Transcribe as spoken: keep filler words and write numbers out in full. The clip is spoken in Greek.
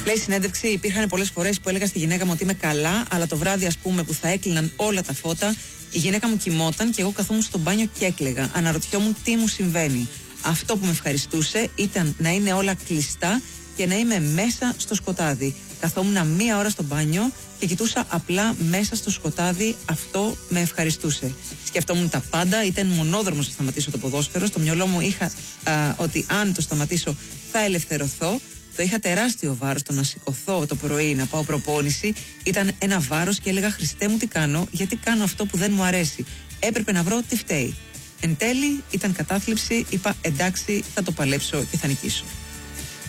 Λέει συνέντευξη, υπήρχαν πολλές φορές που έλεγα στη γυναίκα μου ότι είμαι καλά, αλλά το βράδυ, ας πούμε, που θα έκλειναν όλα τα φώτα, η γυναίκα μου κοιμόταν και εγώ καθόμουν στο μπάνιο και έκλαιγα. Αναρωτιόμουν τι μου συμβαίνει. Αυτό που με ευχαριστούσε ήταν να είναι όλα κλειστά και να είμαι μέσα στο σκοτάδι. Καθόμουν μία ώρα στο μπάνιο και κοιτούσα απλά μέσα στο σκοτάδι. Αυτό με ευχαριστούσε. Σκεφτόμουν τα πάντα. Ήταν μονόδρομος να σταματήσω το ποδόσφαιρο. Στο μυαλό μου είχα α, ότι αν το σταματήσω θα ελευθερωθώ. Το είχα τεράστιο βάρος το να σηκωθώ το πρωί να πάω προπόνηση. Ήταν ένα βάρος και έλεγα Χριστέ μου τι κάνω, γιατί κάνω αυτό που δεν μου αρέσει. Έπρεπε να βρω τι φταίει. Εν τέλει ήταν κατάθλιψη. Είπα εντάξει, θα το παλέψω και θα νικήσω.